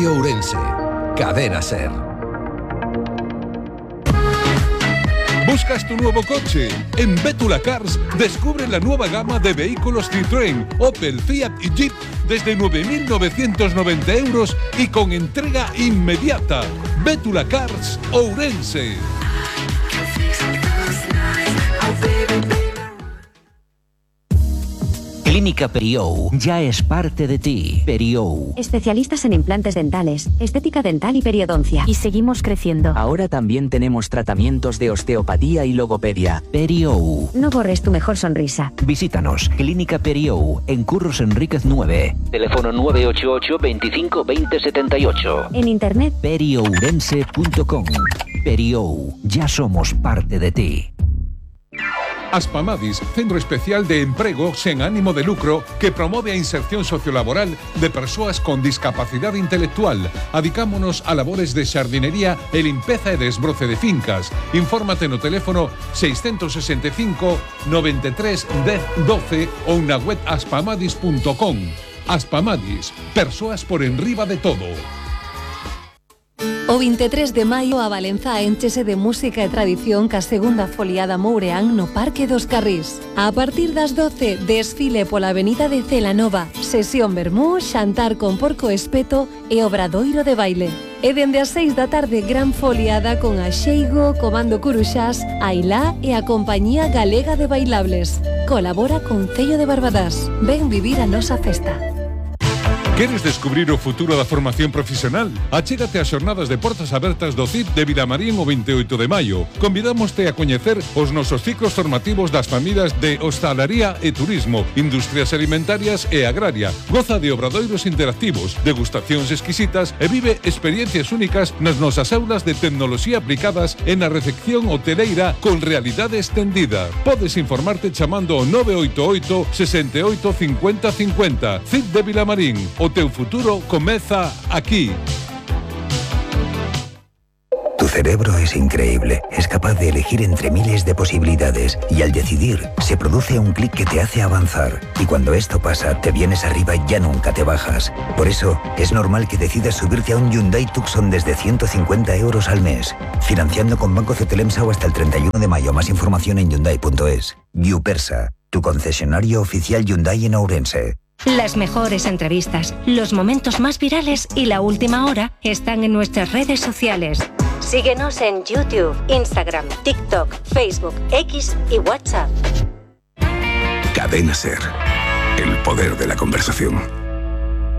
Radio Ourense. Cadena SER. ¿Buscas tu nuevo coche? En Bétula Cars descubre la nueva gama de vehículos Citroën, Opel, Fiat y Jeep desde 9.990 euros y con entrega inmediata. Bétula Cars Ourense. Clínica Periou ya es parte de ti. Periou. Especialistas en implantes dentales, estética dental y periodoncia. Y seguimos creciendo. Ahora también tenemos tratamientos de osteopatía y logopedia. Periou. No borres tu mejor sonrisa. Visítanos. Clínica Periou, en Curros Enríquez 9. Teléfono 988 25 20 78. En internet periourense.com. Periou. Ya somos parte de ti. Aspamadis, centro especial de emprego sen ánimo de lucro que promove a inserción sociolaboral de persoas con discapacidade intelectual. Adicámonos a labores de xardinería e limpeza e desbroce de fincas. Infórmate no teléfono 665 93 10 12 ou na web aspamadis.com. Aspamadis, persoas por enriba de todo. O 23 de maio a Valenza énchese de música e tradición ca segunda foliada Moureán no Parque dos Carrís. A partir das 12, desfile pola avenida de Celanova, sesión vermú, xantar con porco espeto e obradoiro de baile. E dende as 6 da tarde, gran foliada con Axeigo, Comando Curuxás, Ailá e a Compañía Galega de Bailables. Colabora Concello de Barbadás. Ven vivir a nosa festa. Queres descubrir o futuro da formación profesional? Achégate ás xornadas de portas abertas do CIP de Vilamarín o 28 de maio. Convidámoste a coñecer os nosos ciclos formativos das familias de hostalaría e turismo, industrias alimentarias e agraria. Goza de obradoiros interactivos, degustacións exquisitas e vive experiencias únicas nas nosas aulas de tecnoloxía aplicadas e na recepción hoteleira con realidade extendida. Podes informarte chamando ao 988 68 50 50. CIP de Vilamarín. O teu futuro comeza aquí. Tu cerebro es increíble. Es capaz de elegir entre miles de posibilidades y al decidir se produce un clic que te hace avanzar. Y cuando esto pasa, te vienes arriba y ya nunca te bajas. Por eso, es normal que decidas subirte a un Hyundai Tucson desde 150 euros al mes. Financiando con Banco Cetelemsa o hasta el 31 de mayo. Más información en Hyundai.es. Yupersa, tu concesionario oficial Hyundai en Ourense. Las mejores entrevistas, los momentos más virales y la última hora están en nuestras redes sociales. Síguenos en YouTube, Instagram, TikTok, Facebook, X y WhatsApp. Cadena SER. El poder de la conversación.